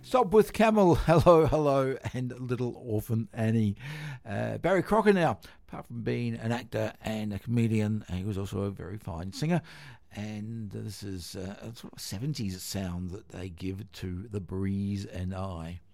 Sopwith Camel, Hello, Hello, and Little Orphan Annie. Barry Crocker now, apart from being an actor and a comedian, he was also a very fine singer. And this is a sort of 70s sound that they give to The Breeze and I.